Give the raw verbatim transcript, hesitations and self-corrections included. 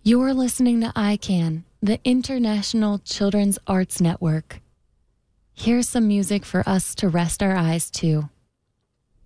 You're listening to I CAN, the International Children's Arts Network. Here's some music for us to rest our eyes to.